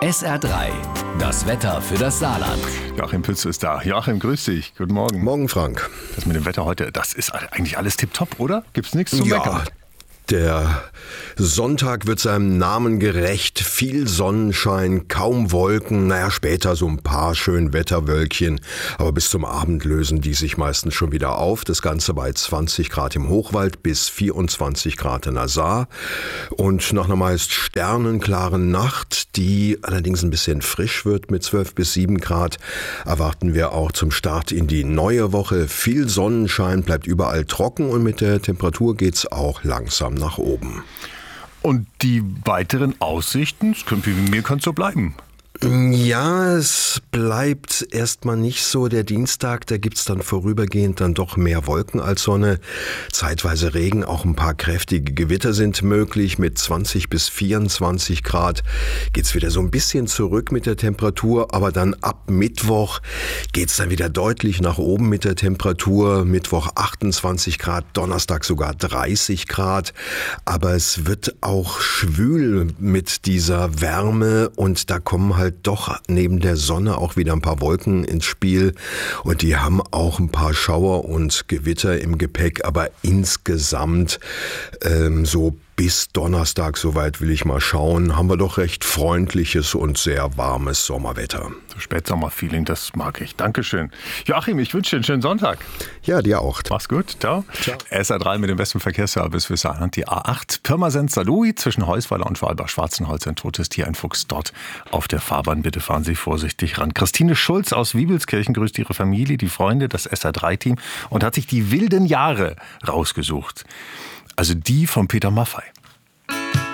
SR3, das Wetter für das Saarland. Joachim Pütz ist da. Joachim, grüß dich. Guten Morgen. Morgen, Frank. Das mit dem Wetter heute, das ist eigentlich alles tipptopp, oder? Gibt's nichts zu meckern? Der Sonntag wird seinem Namen gerecht. Viel Sonnenschein, kaum Wolken. Später so ein paar Schönwetterwölkchen. Aber bis zum Abend lösen die sich meistens schon wieder auf. Das Ganze bei 20 Grad im Hochwald bis 24 Grad in der Saar. Und nach einer meist sternenklaren Nacht, die allerdings ein bisschen frisch wird mit 12 bis 7 Grad, erwarten wir auch zum Start in die neue Woche. Viel Sonnenschein, bleibt überall trocken und mit der Temperatur geht's auch langsam nach oben. Und die weiteren Aussichten, wie mir kann es so bleiben. Ja, es bleibt erstmal nicht so. Der Dienstag, da gibt's dann vorübergehend dann doch mehr Wolken als Sonne. Zeitweise Regen, auch ein paar kräftige Gewitter sind möglich. Mit 20 bis 24 Grad geht's wieder so ein bisschen zurück mit der Temperatur. Aber dann ab Mittwoch geht's dann wieder deutlich nach oben mit der Temperatur. Mittwoch 28 Grad, Donnerstag sogar 30 Grad. Aber es wird auch schwül mit dieser Wärme und da kommen halt doch neben der Sonne auch wieder ein paar Wolken ins Spiel und die haben auch ein paar Schauer und Gewitter im Gepäck, aber insgesamt so bis Donnerstag, soweit will ich mal schauen, haben wir doch recht freundliches und sehr warmes Sommerwetter. So Spätsommerfeeling, das mag ich. Dankeschön. Joachim, ich wünsche dir einen schönen Sonntag. Ja, dir auch. Mach's gut. Ciao. SR3 mit dem besten Verkehrsservice für Saarland. Die A8 Pirmasens-Saarlouis zwischen Heusweiler und Schwarzenholz. Ein totes Tier, ein Fuchs dort auf der Fahrbahn. Bitte fahren Sie vorsichtig ran. Christine Schulz aus Wiebelskirchen grüßt ihre Familie, die Freunde, das SR3-Team und hat sich die wilden Jahre rausgesucht. Also die von Peter Maffay.